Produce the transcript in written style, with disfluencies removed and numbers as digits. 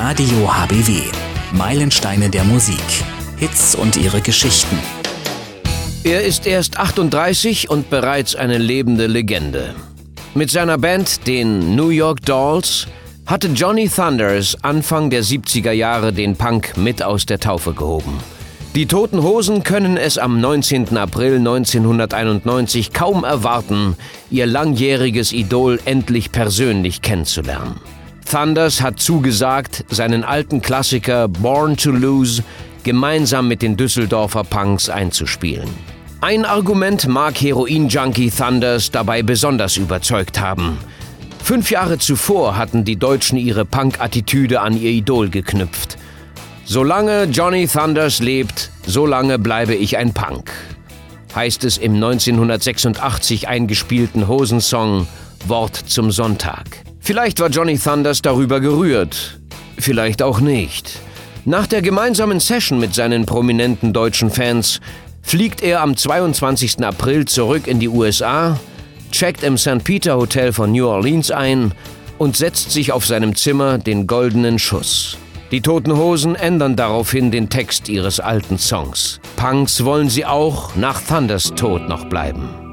Radio HBW. Meilensteine der Musik. Hits und ihre Geschichten. Er ist erst 38 und bereits eine lebende Legende. Mit seiner Band, den New York Dolls, hatte Johnny Thunders Anfang der 70er Jahre den Punk mit aus der Taufe gehoben. Die Toten Hosen können es am 19. April 1991 kaum erwarten, ihr langjähriges Idol endlich persönlich kennenzulernen. Thunders hat zugesagt, seinen alten Klassiker Born to Lose gemeinsam mit den Düsseldorfer Punks einzuspielen. Ein Argument mag Heroin-Junkie Thunders dabei besonders überzeugt haben. 5 Jahre zuvor hatten die Deutschen ihre Punk-Attitüde an ihr Idol geknüpft. Solange Johnny Thunders lebt, solange bleibe ich ein Punk, heißt es im 1986 eingespielten Hosensong Wort zum Sonntag. Vielleicht war Johnny Thunders darüber gerührt, vielleicht auch nicht. Nach der gemeinsamen Session mit seinen prominenten deutschen Fans fliegt er am 22. April zurück in die USA, checkt im St. Peter Hotel von New Orleans ein und setzt sich auf seinem Zimmer den goldenen Schuss. Die Toten Hosen ändern daraufhin den Text ihres alten Songs. Punks wollen sie auch nach Thunders Tod noch bleiben.